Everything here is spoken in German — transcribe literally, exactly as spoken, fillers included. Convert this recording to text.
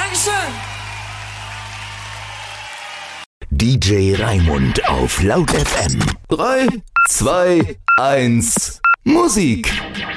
Dankeschön. D J Raimund auf Laut F M. drei, zwei, eins, Musik.